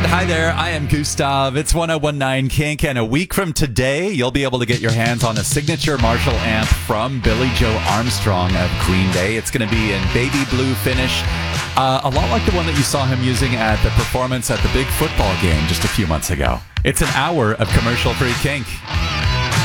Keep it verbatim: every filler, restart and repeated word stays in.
Hi there, I am Gustav. It's one oh one nine Kink, and a week from today, you'll be able to get your hands on a signature Marshall amp from Billy Joe Armstrong of Green Day. It's going to be in baby blue finish, uh, a lot like the one that you saw him using at the performance at the big football game just a few months ago. It's an hour of commercial-free Kink.